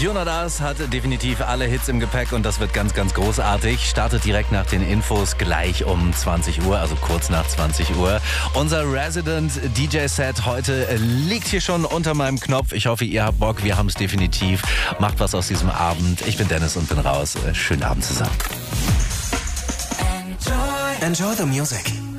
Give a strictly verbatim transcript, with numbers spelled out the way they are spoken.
Jonas hat definitiv alle Hits im Gepäck und das wird ganz, ganz großartig. Startet direkt nach den Infos gleich um zwanzig Uhr, also kurz nach zwanzig Uhr. Unser Resident D J-Set heute liegt hier schon unter meinem Knopf. Ich hoffe, ihr habt Bock. Wir haben es definitiv. Macht was aus diesem Abend. Ich bin Dennis und bin raus. Schönen Abend zusammen. Enjoy, Enjoy the music.